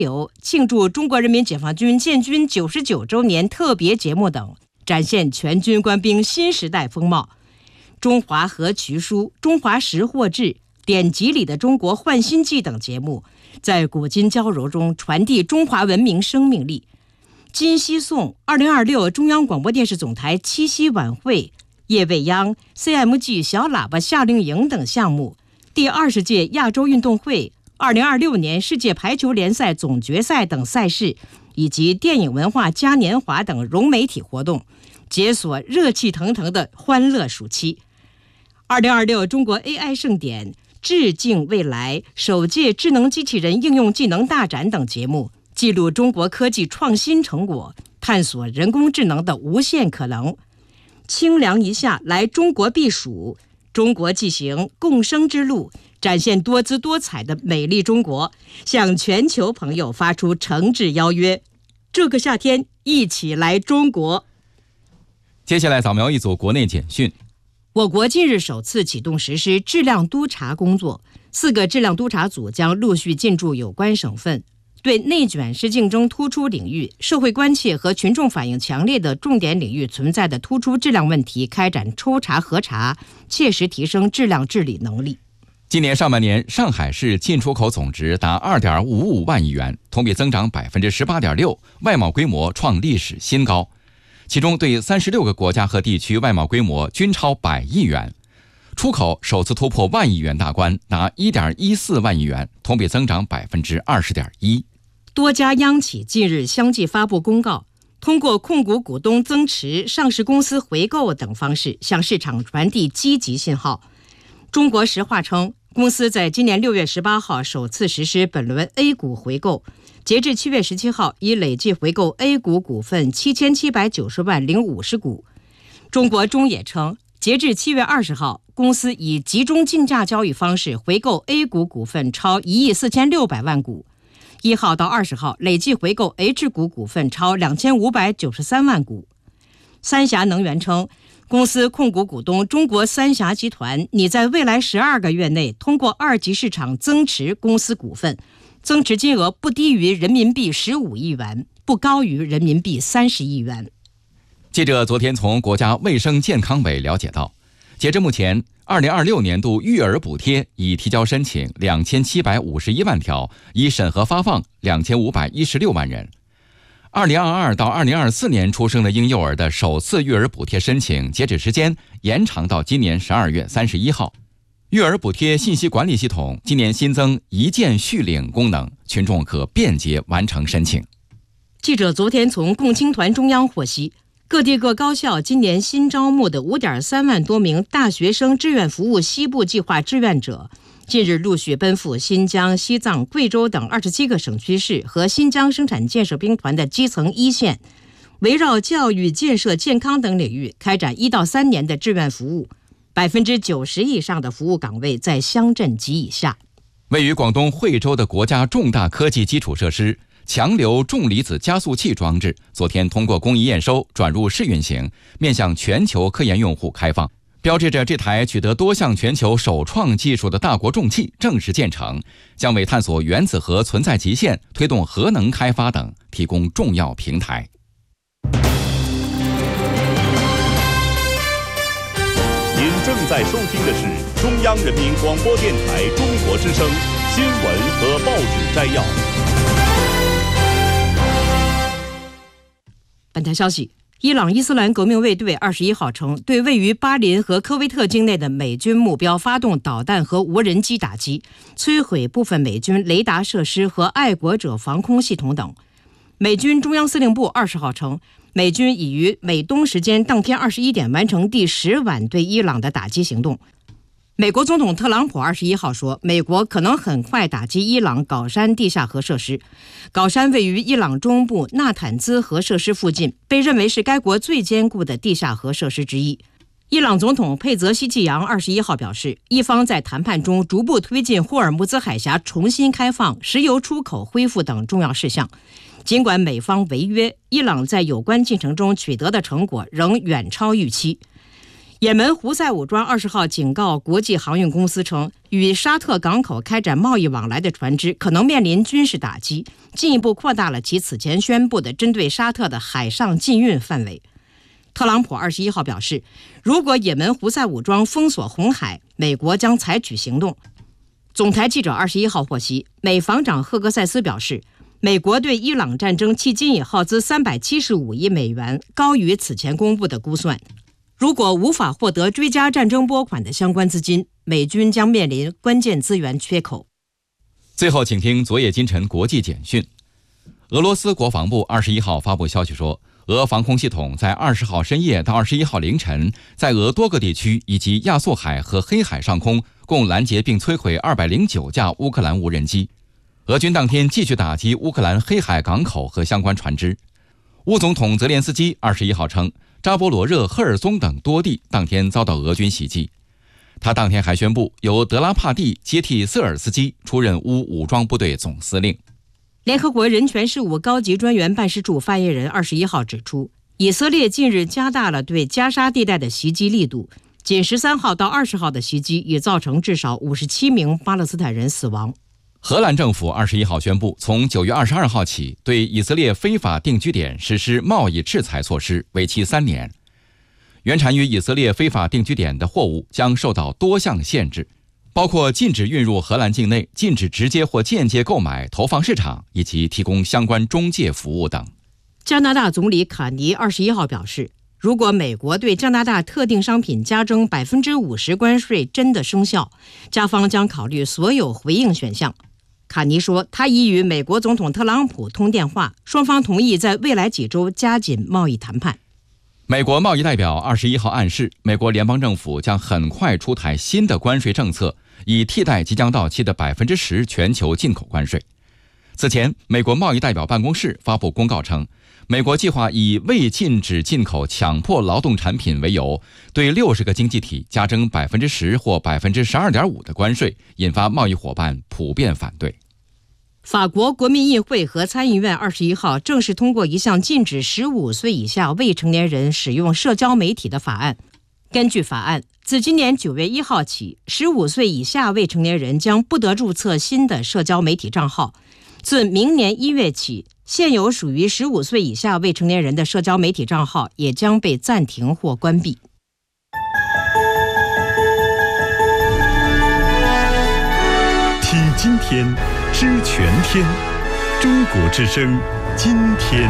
有庆祝中国人民解放军建军99周年特别节目等，展现全军官兵新时代风貌。中华和渠书、中华识货志、典籍里的中国焕新记等节目，在古今交融中传递中华文明生命力。今夕颂2026中央广播电视总台七夕晚会、夜未央、CMG 小喇叭夏令营等项目，第20届亚洲运动会、2026年世界排球联赛总决赛等赛事，以及电影文化嘉年华等融媒体活动，解锁热气腾腾的欢乐暑期。2026中国 AI 盛典、致敬未来、首届智能机器人应用技能大展等节目，记录中国科技创新成果，探索人工智能的无限可能。清凉一下来中国避暑，中国纪行共生之路，展现多姿多彩的美丽中国，向全球朋友发出诚挚邀约，这个夏天一起来中国。 接下来扫描一组国内简讯。 我国近日首次启动实施质量督查工作，4个质量督查组将陆续进驻有关省份，对内卷是竞争突出领域、社会关切和群众反映强烈的重点领域存在的突出质量问题开展抽查核查，切实提升质量治理能力。 今年上半年，上海市进出口总值达 2.55 万亿元，同比增长 18.6%， 外贸规模创历史新高。其中对36个国家和地区外贸规模均超100亿元，出口首次突破1万亿元大关，达 1.14 万亿元，同比增长 20.1%。 多家央企近日相继发布公告，通过控股股东增持、上市公司回购等方式向市场传递积极信号。中国石化称，公司在今年6月18号首次实施本轮 A 股回购，截至7月17号已累计回购 A 股股份7790万零50股。中国中冶称，截至7月20号，公司以集中竞价交易方式回购 A 股股份超1亿4600万股。1号到20号累计回购 H 股股份超2593万股。三峡能源称，公司控股股东中国三峡集团拟在未来12个月内通过二级市场增持公司股份，增持金额不低于人民币15亿元，不高于人民币30亿元。 记者昨天从国家卫生健康委了解到，截至目前，2026年度育儿补贴已提交申请2751万条，已审核发放2516万人。2022到2024年出生的婴幼儿的首次育儿补贴申请截止时间延长到今年12月31号。育儿补贴信息管理系统今年新增一键续领功能，群众可便捷完成申请。 记者昨天从共青团中央获悉，各地各高校今年新招募的5.3万多名大学生志愿服务西部计划志愿者，近日陆续奔赴新疆、西藏、贵州等27个省区市和新疆生产建设兵团的基层一线，围绕教育、建设、健康等领域开展1到3年的志愿服务，90%以上的服务岗位在乡镇及以下。 位于广东惠州的国家重大科技基础设施强流重离子加速器装置，昨天通过工艺验收转入试运行，面向全球科研用户开放，标志着这台取得多项全球首创技术的大国重器正式建成，将为探索原子核存在极限、推动核能开发等提供重要平台。 您正在收听的是中央人民广播电台中国之声新闻和报纸摘要。 本台消息，伊朗伊斯兰革命卫队21号称，对位于巴林和科威特境内的美军目标发动导弹和无人机打击，摧毁部分美军雷达设施和爱国者防空系统等。美军中央司令部20号称，美军已于美东时间当天21点完成第10晚对伊朗的打击行动。美国总统特朗普21号说，美国可能很快打击伊朗皋山地下核设施。皋山位于伊朗中部纳坦兹核设施附近，被认为是该国最坚固的地下核设施之一。伊朗总统佩泽希季扬21号表示，伊方在谈判中逐步推进霍尔木兹海峡重新开放、石油出口恢复等重要事项。尽管美方违约，伊朗在有关进程中取得的成果仍远超预期。 也门胡塞武装20号警告国际航运公司称，与沙特港口开展贸易往来的船只可能面临军事打击，进一步扩大了其此前宣布的针对沙特的海上禁运范围。特朗普21号表示，如果也门胡塞武装封锁红海，美国将采取行动。总台记者21号获悉，美防长赫格塞斯表示，美国对伊朗战争迄今已耗资375亿美元，高于此前公布的估算。如果无法获得追加战争拨款的相关资金，美军将面临关键资源缺口。 最后，请听昨夜今晨国际简讯。俄罗斯国防部21号发布消息说，俄防空系统在20号深夜到21号凌晨，在俄多个地区以及亚速海和黑海上空共拦截并摧毁209架乌克兰无人机。俄军当天继续打击乌克兰黑海港口和相关船只。乌总统泽连斯基21号称，扎波罗热、赫尔松等多地当天遭到俄军袭击。他当天还宣布，由德拉帕蒂接替瑟尔斯基出任乌武装部队总司令。 联合国人权事务高级专员办事处发言人21号指出，以色列近日加大了对加沙地带的袭击力度，仅13号到20号的袭击已造成至少57名巴勒斯坦人死亡。 荷兰政府21号宣布，从9月22号起，对以色列非法定居点实施贸易制裁措施，为期3年。原产于以色列非法定居点的货物将受到多项限制，包括禁止运入荷兰境内、禁止直接或间接购买、投放市场以及提供相关中介服务等。 加拿大总理卡尼21号表示，如果美国对加拿大特定商品加征50%关税真的生效，加方将考虑所有回应选项。卡尼说，他已与美国总统特朗普通电话，双方同意在未来几周加紧贸易谈判。 美国贸易代表21号暗示，美国联邦政府将很快出台新的关税政策，以替代即将到期的10%全球进口关税。此前，美国贸易代表办公室发布公告称，美国计划以未禁止进口强迫劳动产品为由，对60个经济体加征10%或12.5%的关税，引发贸易伙伴普遍反对。 法国国民议会和参议院21号正式通过一项禁止15岁以下未成年人使用社交媒体的法案。根据法案，自今年9月1号起，15岁以下未成年人将不得注册新的社交媒体账号。自明年1月起，现有属于15岁以下未成年人的社交媒体账号也将被暂停或关闭。 听今天，知全天，中国之声，今天。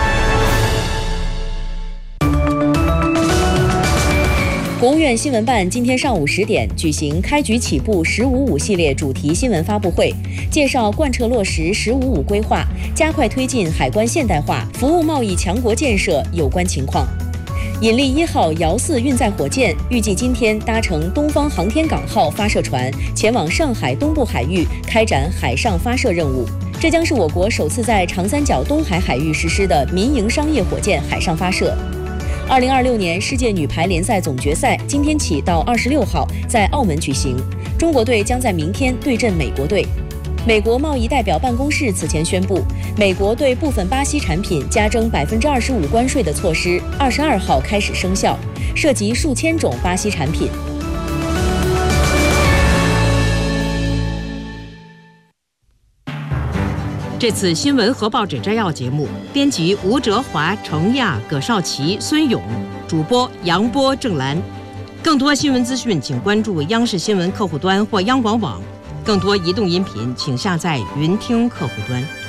国务院新闻办今天上午10点举行开局起步“1055”系列主题新闻发布会，介绍贯彻落实“1055”规划，加快推进海关现代化、服务贸易强国建设有关情况。引力1号遥4运载火箭预计今天搭乘东方航天港号发射船前往上海东部海域开展海上发射任务，这将是我国首次在长三角东海海域实施的民营商业火箭海上发射。2026年世界女排联赛总决赛今天起到26号在澳门举行，中国队将在明天对阵美国队。美国贸易代表办公室此前宣布，美国对部分巴西产品加征25%关税的措施22号开始生效，涉及数千种巴西产品。 这次新闻和报纸摘要节目，编辑吴哲华、程亚、葛少奇、孙勇，主播杨波、郑兰。更多新闻资讯，请关注央视新闻客户端或央广网。更多移动音频，请下载云听客户端。